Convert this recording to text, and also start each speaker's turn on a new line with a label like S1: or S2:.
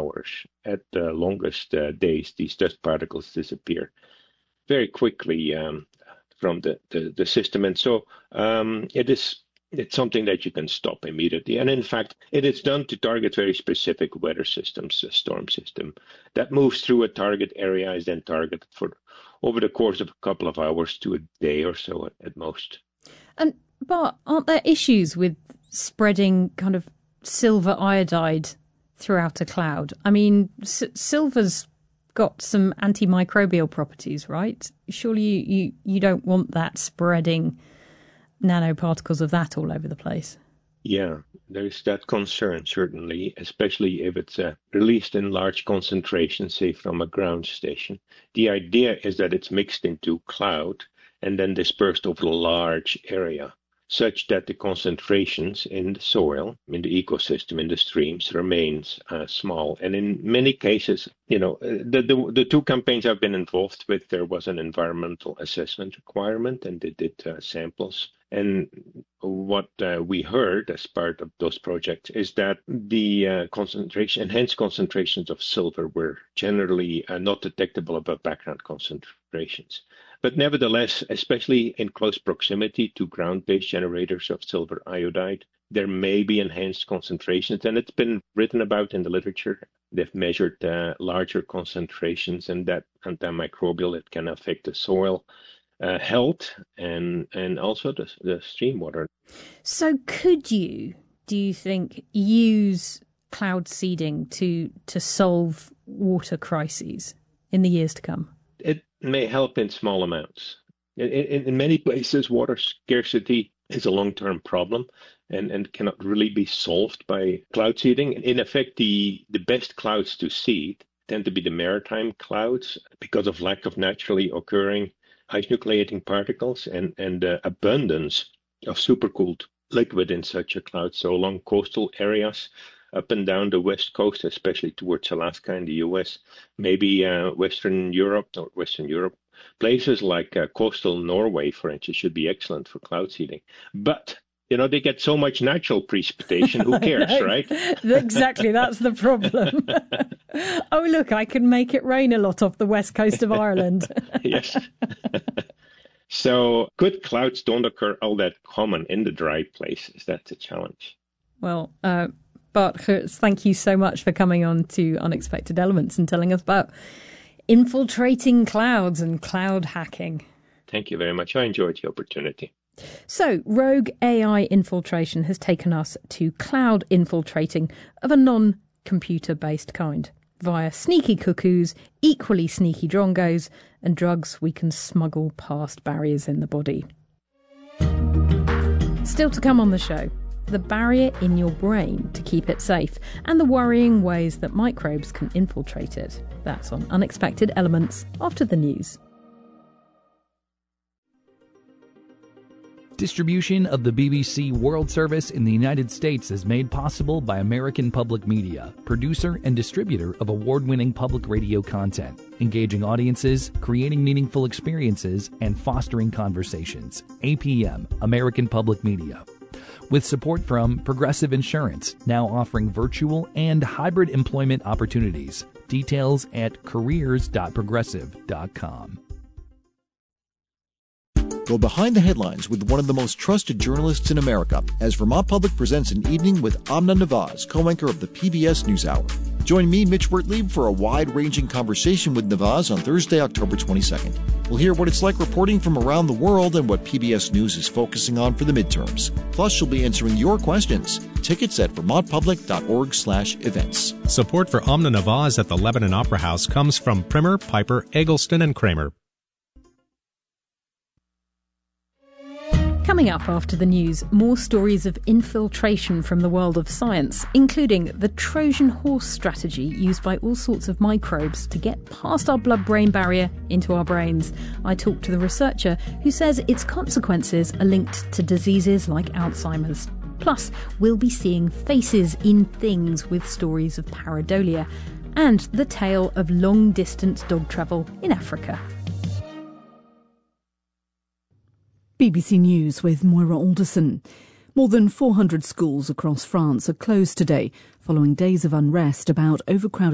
S1: hours. At the longest days, these dust particles disappear very quickly from the system. And so it's something that you can stop immediately. And in fact, it is done to target very specific weather systems. A storm system that moves through a target area is then targeted for over the course of a couple of hours to a day or so at most.
S2: But aren't there issues with spreading kind of silver iodide throughout a cloud? I mean, silver's got some antimicrobial properties, right? Surely you don't want that spreading nanoparticles of that all over the place.
S1: Yeah, there's that concern, certainly, especially if it's released in large concentrations, say from a ground station. The idea is that it's mixed into cloud and then dispersed over a large area, such that the concentrations in the soil, in the ecosystem, in the streams remains small. And in many cases, the two campaigns I've been involved with, there was an environmental assessment requirement, and they did samples. And what we heard as part of those projects is that the enhanced concentrations of silver were generally not detectable above background concentrations. But nevertheless, especially in close proximity to ground-based generators of silver iodide, there may be enhanced concentrations, and it's been written about in the literature. They've measured larger concentrations, and that antimicrobial, it can affect the soil health and also the stream water.
S2: So could you, do you think, use cloud seeding to solve water crises in the years to come?
S1: It may help in small amounts. In many places, water scarcity is a long-term problem and cannot really be solved by cloud seeding. In effect, the best clouds to seed tend to be the maritime clouds because of lack of naturally occurring ice nucleating particles and the abundance of supercooled liquid in such a cloud. So along coastal areas, up and down the west coast, especially towards Alaska in the US, maybe Western Europe, places like coastal Norway, for instance, should be excellent for cloud seeding. But they get so much natural precipitation. Who cares, right?
S2: Exactly, that's the problem. Oh, look, I can make it rain a lot off the west coast of Ireland.
S1: Yes. So good clouds don't occur all that common in the dry places. That's a challenge.
S2: Well, Bart Geurts, thank you so much for coming on to Unexpected Elements and telling us about infiltrating clouds and cloud hacking.
S1: Thank you very much. I enjoyed the opportunity.
S2: So, rogue AI infiltration has taken us to cloud infiltrating of a non-computer-based kind, via sneaky cuckoos, equally sneaky drongos, and drugs we can smuggle past barriers in the body. Still to come on the show, the barrier in your brain to keep it safe, and the worrying ways that microbes can infiltrate it. That's on Unexpected Elements after the news.
S3: Distribution of the BBC World Service in the United States is made possible by American Public Media, producer and distributor of award-winning public radio content, engaging audiences, creating meaningful experiences, and fostering conversations. APM, American Public Media. With support from Progressive Insurance, now offering virtual and hybrid employment opportunities. Details at careers.progressive.com.
S4: Go behind the headlines with one of the most trusted journalists in America as Vermont Public presents an evening with Amna Nawaz, co-anchor of the PBS NewsHour. Join me, Mitch Wertlieb, for a wide-ranging conversation with Nawaz on Thursday, October 22nd. We'll hear what it's like reporting from around the world and what PBS News is focusing on for the midterms. Plus, she'll be answering your questions. Tickets at vermontpublic.org/events.
S5: Support for Amna Nawaz at the Lebanon Opera House comes from Primer, Piper, Eggleston, and Kramer.
S2: Coming up after the news, more stories of infiltration from the world of science, including the Trojan horse strategy used by all sorts of microbes to get past our blood-brain barrier into our brains. I talked to the researcher who says its consequences are linked to diseases like Alzheimer's. Plus, we'll be seeing faces in things with stories of pareidolia and the tale of long-distance dog travel in Africa.
S6: BBC News with Moira Alderson. More than 400 schools across France are closed today following days of unrest about overcrowded